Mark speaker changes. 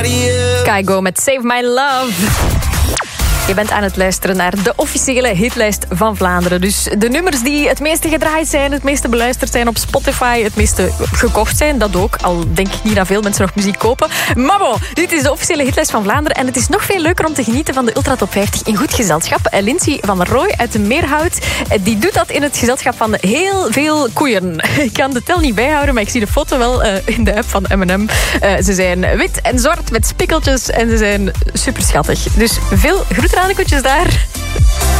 Speaker 1: Kygo met Save My Love. Je bent aan het luisteren naar de officiële hitlijst van Vlaanderen. Dus de nummers die het meeste gedraaid zijn, het meeste beluisterd zijn op Spotify, het meeste gekocht zijn, dat ook. Al denk ik niet dat veel mensen nog muziek kopen. Maar bon, dit is de officiële hitlijst van Vlaanderen. En het is nog veel leuker om te genieten van de Ultra Top 50 in goed gezelschap. Lindsay van der Rooij uit de Meerhout, die doet dat in het gezelschap van heel veel koeien. Ik kan de tel niet bijhouden, maar ik zie de foto wel in de app van M&M. Ze zijn wit en zwart met spikkeltjes en ze zijn super schattig. Dus veel groeten aan de koetjes daar.